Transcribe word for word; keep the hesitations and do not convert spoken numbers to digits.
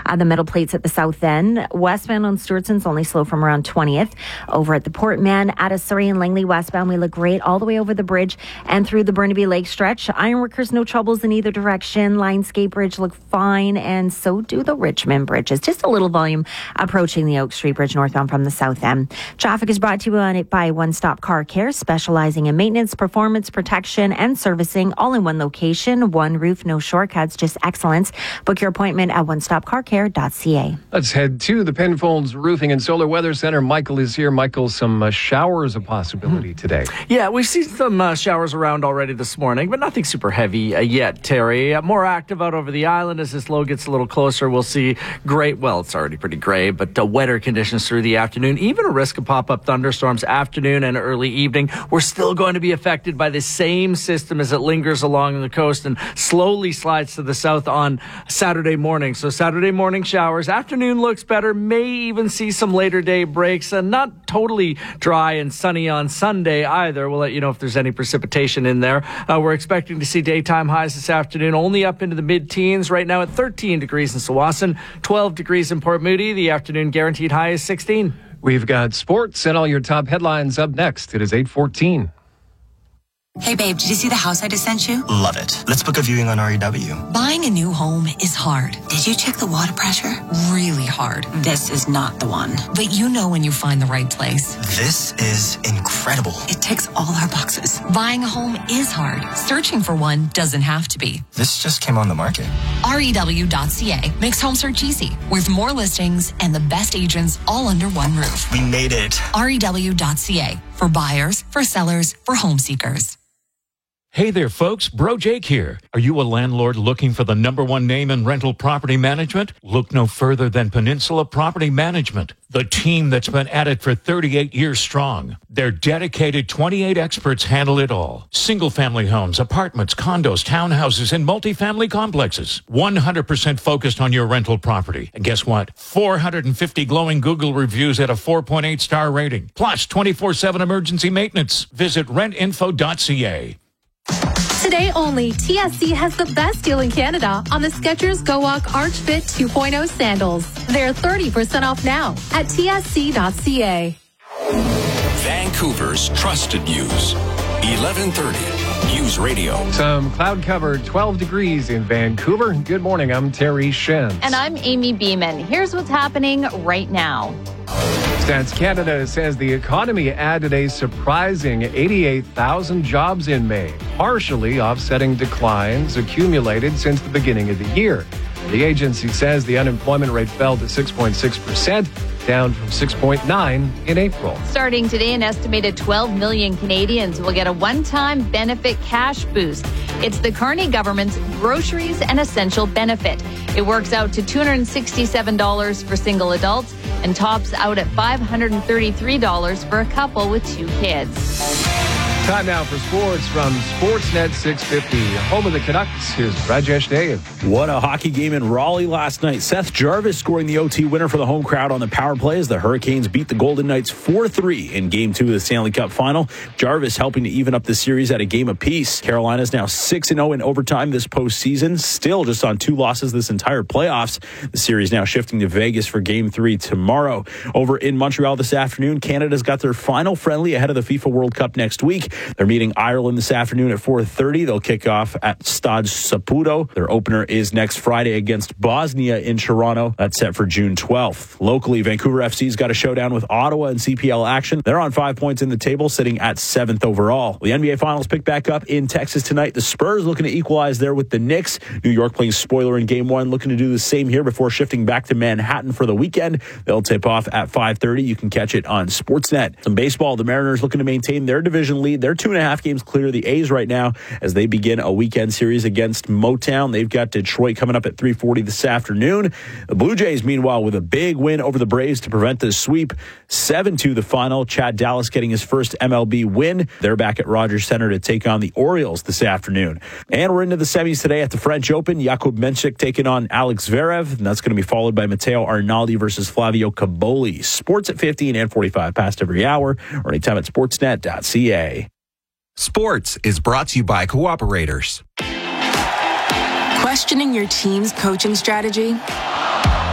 Uh, the middle plates at the south end. Westbound on Stewartson's only slow from around twentieth. Over at the Portman, at a Surrey and Langley westbound, we look great all the way over the bridge and through the Burnaby Lake stretch. Ironworkers, no troubles in either direction. Lionsgate Bridge look fine, and so do the Richmond bridges. Just a little volume approaching the Oak Street Bridge northbound from the south end. Traffic is brought to you on it by One Stop Car Care, specializing in maintenance, performance, protection, and servicing, all in one location. One roof, no shortcuts, just excellence. Book your appointment at one stop car care dot c a. Let's head to the Penfolds Roofing and Solar Weather Center. Michael is here. Michael, some uh, showers a possibility mm-hmm. today. Yeah, we've seen some uh, showers around already this morning, but nothing super heavy uh, yet, Terry. Uh, more active out over the island as this low gets a little closer. We'll see gray, well, it's already pretty gray, but uh, wetter conditions through the afternoon. Even a risk of pop-up thunderstorms afternoon and early evening. We're still going to be affected by the same system as it lingers along the coast and slowly slides to the south on Saturday morning. So Saturday morning showers. Afternoon looks better. May even see some later day breaks. And not totally dry and sunny on Sunday either. We'll let you know if there's any precipitation in there. Uh, we're expecting to see daytime highs this afternoon only up into the mid-teens. Right now at thirteen degrees in Tsawwassen, twelve degrees in Port Moody. The afternoon guaranteed high is sixteen. We've got sports and all your top headlines up next. It is eight fourteen. Hey, babe, did you see the house I just sent you? Love it. Let's book a viewing on R E W. Buying a new home is hard. Did you check the water pressure? Really hard. This is not the one. But you know when you find the right place. This is incredible. It ticks all our boxes. Buying a home is hard. Searching for one doesn't have to be. This just came on the market. R E W dot c a makes home search easy, with more listings and the best agents all under one roof. We made it. R E W dot c a, for buyers, for sellers, for home seekers. Hey there, folks. Bro Jake here. Are you a landlord looking for the number one name in rental property management? Look no further than Peninsula Property Management, the team that's been at it for thirty-eight years strong. Their dedicated twenty-eight experts handle it all. Single-family homes, apartments, condos, townhouses, and multifamily complexes. one hundred percent focused on your rental property. And guess what? four hundred fifty glowing Google reviews at a four point eight star rating. Plus twenty-four seven emergency maintenance. Visit rent info dot c a. Today only, T S C has the best deal in Canada on the Skechers Go Walk Arch Fit two point oh sandals. They're thirty percent off now at T S C dot c a. Vancouver's trusted news. eleven thirty News Radio. Some cloud cover, twelve degrees in Vancouver. Good morning, I'm Terry Shen. And I'm Amy Beeman. Here's what's happening right now. Stats Canada says the economy added a surprising eighty-eight thousand jobs in May, partially offsetting declines accumulated since the beginning of the year. The agency says the unemployment rate fell to six point six percent, down from six point nine in April. Starting today, an estimated twelve million Canadians will get a one-time benefit cash boost. It's the Carney government's Groceries and Essential Benefit. It works out to two hundred sixty-seven dollars for single adults and tops out at five hundred thirty-three dollars for a couple with two kids. Time now for sports from Sportsnet six fifty. Home of the Canucks, here's Rajesh Dave. What a hockey game in Raleigh last night. Seth Jarvis scoring the O T winner for the home crowd on the power play as the Hurricanes beat the Golden Knights four three in Game two of the Stanley Cup Final. Jarvis helping to even up the series at a game apiece. Carolina's now six and oh in overtime this postseason, still just on two losses this entire playoffs. The series now shifting to Vegas for Game three tomorrow. Over in Montreal this afternoon, Canada's got their final friendly ahead of the FIFA World Cup next week. They're meeting Ireland this afternoon at four thirty. They'll kick off at Stade Saputo. Their opener is next Friday against Bosnia in Toronto. That's set for June twelfth. Locally, Vancouver F C's got a showdown with Ottawa in C P L action. They're on five points in the table, sitting at seventh overall. The N B A Finals pick back up in Texas tonight. The Spurs looking to equalize there with the Knicks. New York playing spoiler in Game one, looking to do the same here before shifting back to Manhattan for the weekend. They'll tip off at five thirty. You can catch it on Sportsnet. Some baseball, the Mariners looking to maintain their division lead. They're two and a half games clear of the A's right now as they begin a weekend series against Motown. They've got Detroit coming up at three forty this afternoon. The Blue Jays, meanwhile, with a big win over the Braves to prevent the sweep. seven two the final. Chad Dallas getting his first M L B win. They're back at Rogers Center to take on the Orioles this afternoon. And we're into the semis today at the French Open. Jakub Menchik taking on Alex Zverev, and that's going to be followed by Matteo Arnaldi versus Flavio Caboli. Sports at fifteen and forty-five past every hour, or anytime at sportsnet dot c a. Sports is brought to you by Cooperators. Questioning your team's coaching strategy?